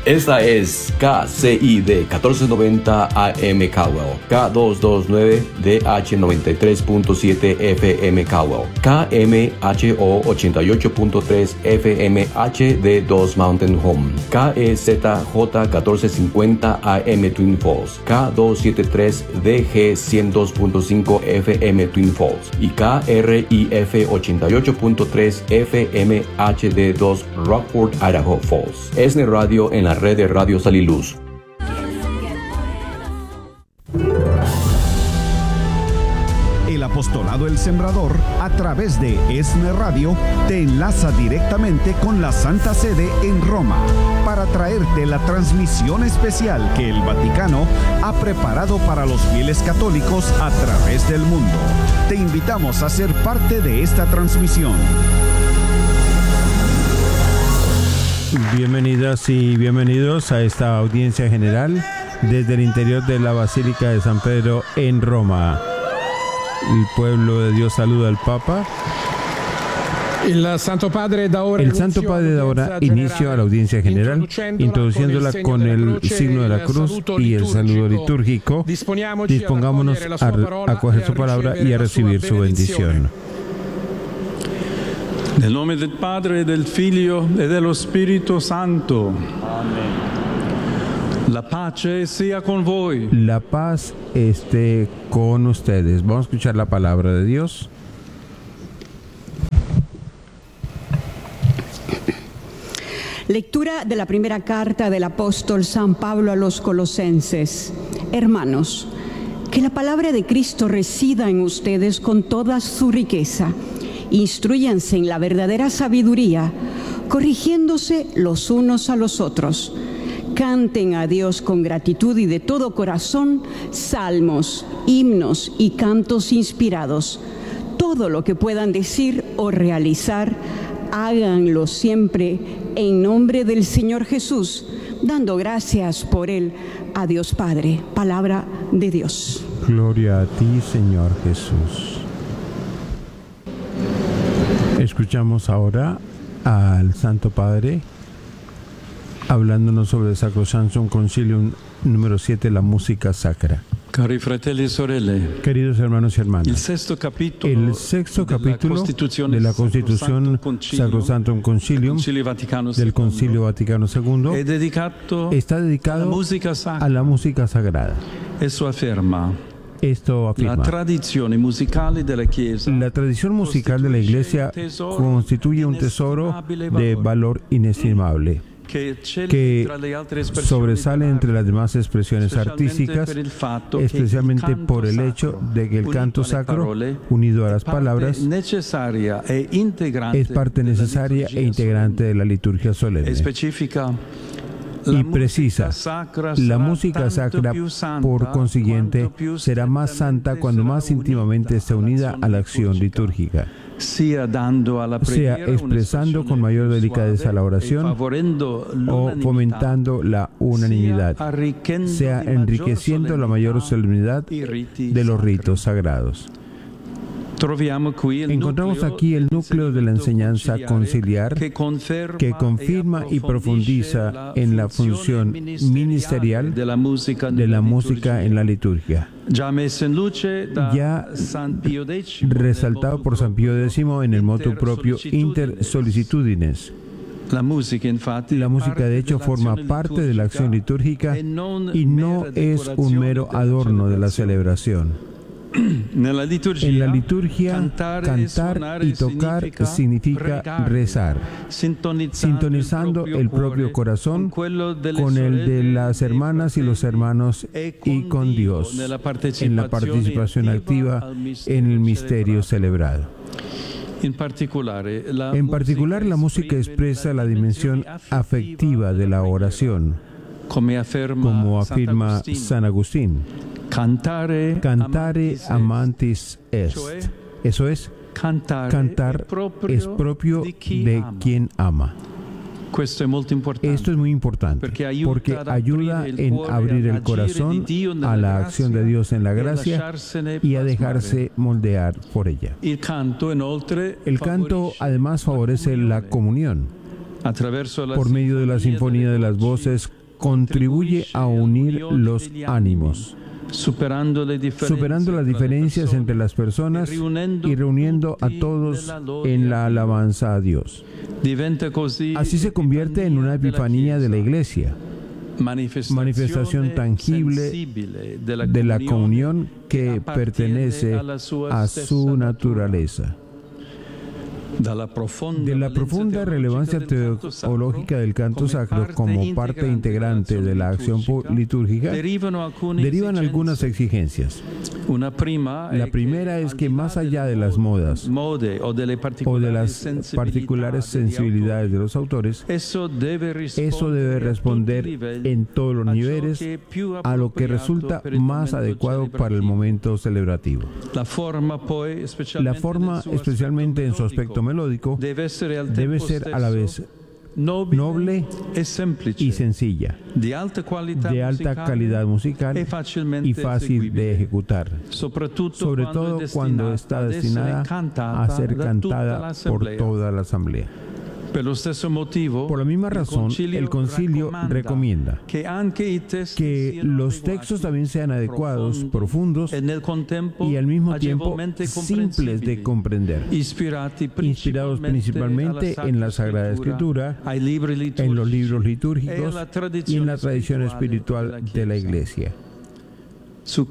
Esta es KCID 1490 AM Caldwell, K229 DH 93.7 FM Caldwell, KMHO 88.3 FM HD2 Mountain Home, KEZJ 1450 AM Twin Falls, K273 DG 102.5 FM Twin Falls y KRIF 88.3 FM HD2 Rockford, Idaho Falls. ESNE Radio en la red de Radio Sal y Luz. El apostolado El Sembrador, a través de ESNE Radio, te enlaza directamente con la Santa Sede en Roma para traerte la transmisión especial que el Vaticano ha preparado para los fieles católicos a través del mundo. Te invitamos a ser parte de esta transmisión. Bienvenidas y bienvenidos a esta audiencia general desde el interior de la Basílica de San Pedro en Roma. El pueblo de Dios saluda al Papa. El Santo Padre da ahora inicio a la audiencia general, introduciéndola con el signo de la cruz y el saludo litúrgico. Dispongámonos a acoger su palabra y a recibir su bendición. Nel nome del Padre, del Figlio e dello Spirito Santo. Amén. La pace sea con voi. La paz esté con ustedes. Vamos a escuchar la palabra de Dios. Lectura de la primera carta del apóstol San Pablo a los Colosenses. Hermanos, que la palabra de Cristo resida en ustedes con toda su riqueza. Instrúyanse en la verdadera sabiduría, corrigiéndose los unos a los otros. Canten a Dios con gratitud y de todo corazón salmos, himnos y cantos inspirados. Todo lo que puedan decir o realizar, háganlo siempre en nombre del Señor Jesús, dando gracias por Él a Dios Padre. Palabra de Dios. Gloria a ti, Señor Jesús. Escuchamos ahora al Santo Padre hablándonos sobre el Sacrosanctum Concilium número 7, la música sacra. Cari fratelli e sorelle, queridos hermanos y hermanas, el sexto capítulo de la Constitución Sacrosanctum Concilium del Concilio Vaticano II está dedicado a la música sagrada. Esto afirma. La tradición musical de la Iglesia constituye un tesoro de valor inestimable que sobresale entre las demás expresiones artísticas, especialmente por el hecho de que el canto sacro, unido a las palabras, es parte necesaria e integrante de la liturgia solemne. Y precisa, la música sacra, por consiguiente, será más santa cuando más íntimamente esté unida a la acción litúrgica, sea expresando con mayor delicadeza la oración o fomentando la unanimidad, sea enriqueciendo la mayor solemnidad de los ritos sagrados. Encontramos aquí el núcleo de la enseñanza conciliar que confirma y profundiza en la función ministerial de la música en la liturgia, ya resaltado por San Pío X en el motu propio Inter Solicitudines. La música, de hecho, forma parte de la acción litúrgica y no es un mero adorno de la celebración. En la liturgia, cantar y tocar significa rezar, sintonizando el propio corazón con el de las hermanas y los hermanos y con Dios, en la participación activa en el misterio celebrado. En particular, la música expresa la dimensión afectiva de la oración, como afirma San Agustín. Cantare amantis est. Eso es, cantar es propio de quien ama. Esto es muy importante porque ayuda en abrir el corazón a la acción de Dios en la gracia y a dejarse moldear por ella. El canto además favorece la comunión. por medio de la sinfonía de las voces, contribuye a unir los ánimos, superando las diferencias entre las personas y reuniendo a todos en la alabanza a Dios. Así se convierte en una epifanía de la Iglesia, manifestación tangible de la comunión que pertenece a su naturaleza. De la profunda relevancia teológica del canto sacro como parte integrante de la acción litúrgica, derivan algunas exigencias. La primera es que más allá de las modas o de las particulares sensibilidades de los autores, eso debe responder en todos los niveles a lo que resulta más adecuado para el momento celebrativo. La forma, especialmente en su aspecto melódico, debe ser a la vez noble y sencilla, de alta calidad musical y fácil de ejecutar, sobre todo cuando está destinada a ser cantada por toda la asamblea. Por la misma razón, el concilio recomienda que los textos también sean adecuados, profundos y al mismo tiempo simples de comprender, inspirados principalmente en la Sagrada Escritura, en los libros litúrgicos y en la tradición espiritual de la Iglesia.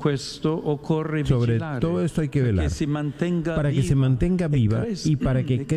Sobre todo esto hay que velar para que se mantenga viva y para que